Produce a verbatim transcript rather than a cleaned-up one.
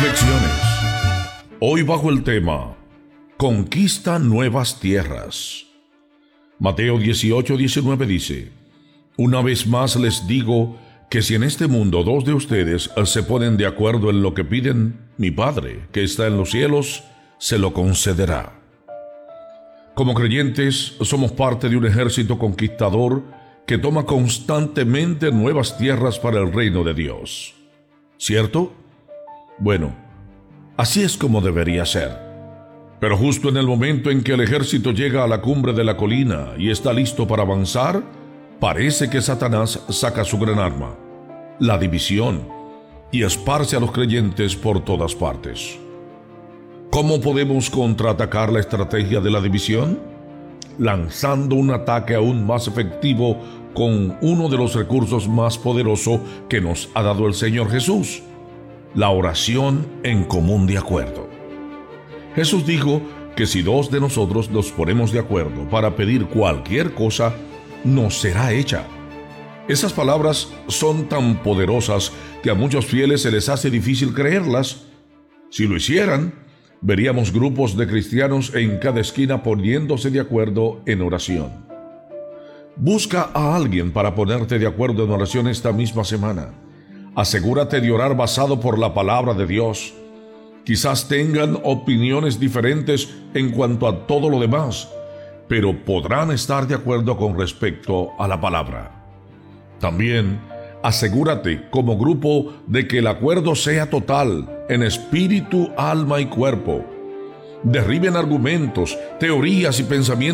Reflexiones. Hoy bajo el tema Conquista nuevas tierras. Mateo dieciocho diecinueve dice: Una vez más les digo que si en este mundo dos de ustedes se ponen de acuerdo en lo que piden, mi Padre, que está en los cielos, se lo concederá. Como creyentes, somos parte de un ejército conquistador que toma constantemente nuevas tierras para el reino de Dios. ¿Cierto? Bueno, así es como debería ser. Pero justo en el momento en que el ejército llega a la cumbre de la colina y está listo para avanzar, parece que Satanás saca su gran arma, la división, y esparce a los creyentes por todas partes. ¿Cómo podemos contraatacar la estrategia de la división? Lanzando un ataque aún más efectivo con uno de los recursos más poderosos que nos ha dado el Señor Jesús: la oración en común de acuerdo. Jesús dijo que si dos de nosotros nos ponemos de acuerdo para pedir cualquier cosa, nos será hecha. Esas palabras son tan poderosas que a muchos fieles se les hace difícil creerlas. Si lo hicieran, veríamos grupos de cristianos en cada esquina poniéndose de acuerdo en oración. Busca a alguien para ponerte de acuerdo en oración esta misma semana. Asegúrate de orar basado por la palabra de Dios. Quizás tengan opiniones diferentes en cuanto a todo lo demás, pero podrán estar de acuerdo con respecto a la palabra. También asegúrate como grupo de que el acuerdo sea total en espíritu, alma y cuerpo. Derriben argumentos, teorías y pensamientos